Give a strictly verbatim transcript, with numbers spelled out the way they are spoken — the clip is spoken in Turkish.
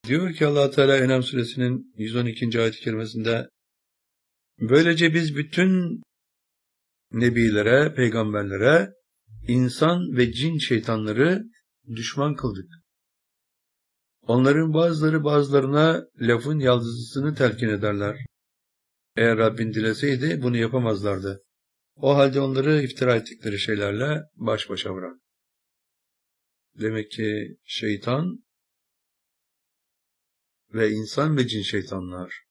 Diyor ki Allah Teala En'am suresinin yüz on ikinci ayet-i kerimesinde, böylece biz bütün nebilere, peygamberlere, insan ve cin şeytanları düşman kıldık. Onların bazıları bazılarına lafın yaldızlısını telkin ederler. Eğer Rabbin dileseydi bunu yapamazlardı. O halde onları iftira ettikleri şeylerle baş başa bırak. Demek ki şeytan ve insan ve cin şeytanlar